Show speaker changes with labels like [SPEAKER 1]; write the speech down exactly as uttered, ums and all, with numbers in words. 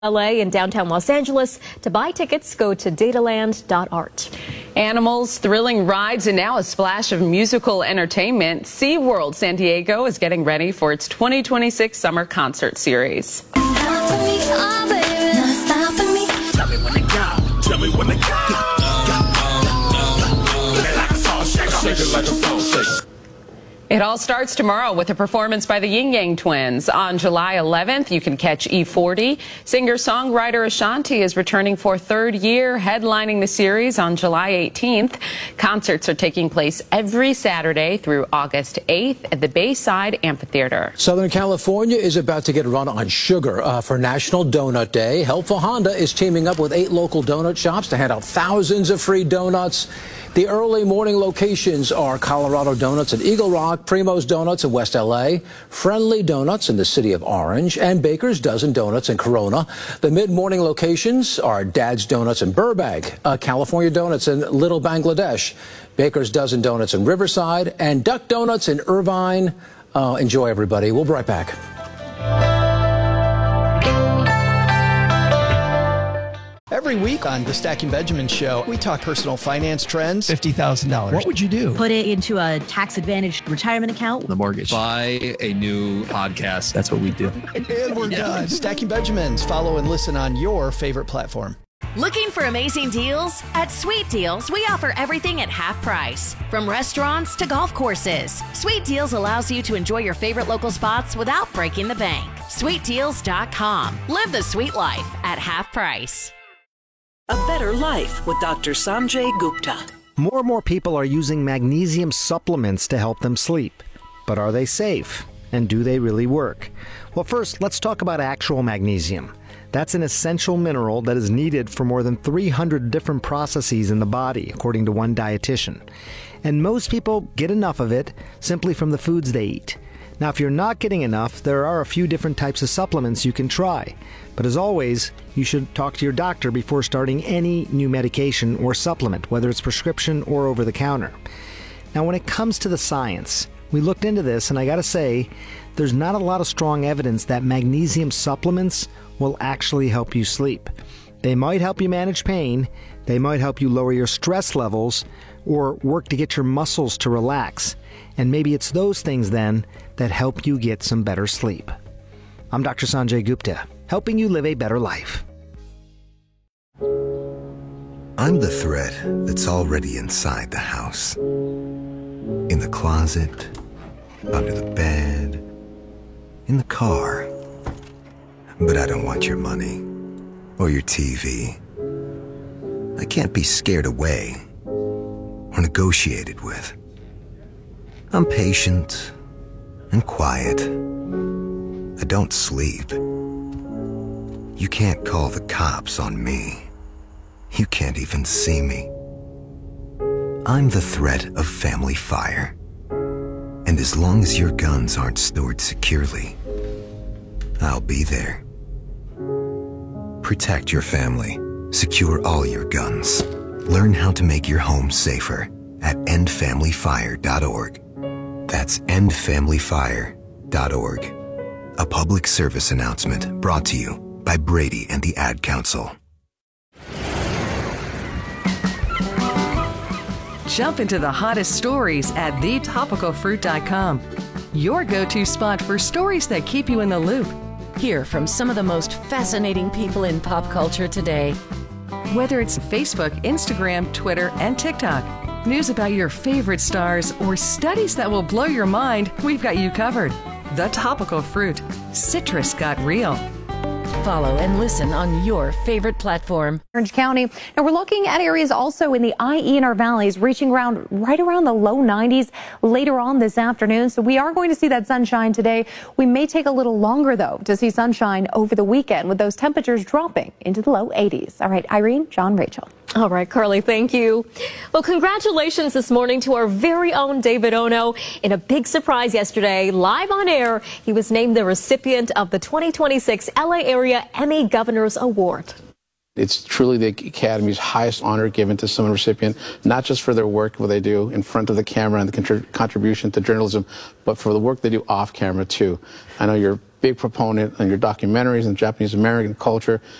[SPEAKER 1] L A and downtown Los Angeles. To buy tickets, go to dataland dot art.
[SPEAKER 2] Animals, thrilling rides, and now a splash of musical entertainment. SeaWorld San Diego is getting ready for its twenty twenty-six summer concert series. It all starts tomorrow with a performance by the Ying Yang Twins. On July eleventh, you can catch E forty. Singer-songwriter Ashanti is returning for third year, headlining the series on July eighteenth. Concerts are taking place every Saturday through August eighth at the Bayside Amphitheater.
[SPEAKER 3] Southern California is about to get run on sugar uh, for National Donut Day. Helpful Honda is teaming up with eight local donut shops to hand out thousands of free donuts. The early morning locations are Colorado Donuts in Eagle Rock, Primo's Donuts in West L A, Friendly Donuts in the city of Orange, and Baker's Dozen Donuts in Corona. The mid-morning locations are Dad's Donuts in Burbank, uh, California Donuts in Little Bangladesh, Baker's Dozen Donuts in Riverside, and Duck Donuts in Irvine. Uh, enjoy, everybody. We'll be right back.
[SPEAKER 4] Every week on the Stacking Benjamin Show, we talk personal finance trends.
[SPEAKER 5] fifty thousand dollars.
[SPEAKER 4] What would you do?
[SPEAKER 6] Put it into a tax-advantaged retirement account.
[SPEAKER 5] The mortgage. Buy a new podcast. That's what we do.
[SPEAKER 4] And we're yeah. done. Stacking Benjamins. Follow and listen on your favorite platform.
[SPEAKER 7] Looking for amazing deals? At Sweet Deals, we offer everything at half price. From restaurants to golf courses, Sweet Deals allows you to enjoy your favorite local spots without breaking the bank. sweet deals dot com. Live the sweet life at half price.
[SPEAKER 8] A better life with Doctor Sanjay Gupta.
[SPEAKER 9] More and more people are using magnesium supplements to help them sleep. But are they safe? And do they really work? Well, first, let's talk about actual magnesium. That's an essential mineral that is needed for more than three hundred different processes in the body, according to one dietitian. And most people get enough of it simply from the foods they eat. Now, if you're not getting enough, there are a few different types of supplements you can try. But as always, you should talk to your doctor before starting any new medication or supplement, whether it's prescription or over the counter. Now, when it comes to the science, we looked into this, and I gotta say, there's not a lot of strong evidence that magnesium supplements will actually help you sleep. They might help you manage pain, they might help you lower your stress levels, or work to get your muscles to relax. And maybe it's those things then that help you get some better sleep. I'm Doctor Sanjay Gupta, helping you live a better life.
[SPEAKER 10] I'm the threat that's already inside the house. In the closet, under the bed, in the car. But I don't want your money or your T V. I can't be scared away or negotiated with. I'm patient and quiet. I don't sleep. You can't call the cops on me. You can't even see me. I'm the threat of family fire. And as long as your guns aren't stored securely, I'll be there. Protect your family. Secure all your guns. Learn how to make your home safer at end family fire dot org. That's end family fire dot org. A public service announcement brought to you by Brady and the Ad Council.
[SPEAKER 11] Jump into the hottest stories at the topical fruit dot com. Your go-to spot for stories that keep you in the loop.
[SPEAKER 12] Hear from some of the most fascinating people in pop culture today.
[SPEAKER 11] Whether it's Facebook, Instagram, Twitter, and TikTok, news about your favorite stars, or studies that will blow your mind, we've got you covered. The Topical Fruit. Citrus got real.
[SPEAKER 12] Follow and listen on your favorite platform.
[SPEAKER 13] Orange County. Now we're looking at areas also in the I E and our valleys reaching around right around the low nineties later on this afternoon. So we are going to see that sunshine today. We may take a little longer though to see sunshine over the weekend with those temperatures dropping into the low eighties. All right, Irene, John, Rachel.
[SPEAKER 1] All right, Carly, thank you. Well, congratulations this morning to our very own David Ono. In a big surprise yesterday, live on air, he was named the recipient of the twenty twenty-six L A Area Emmy Governor's Award.
[SPEAKER 14] It's truly the Academy's highest honor given to some recipient, not just for their work, what they do in front of the camera and the contribution to journalism, but for the work they do off camera, too. I know you're big proponent in your documentaries and Japanese American culture.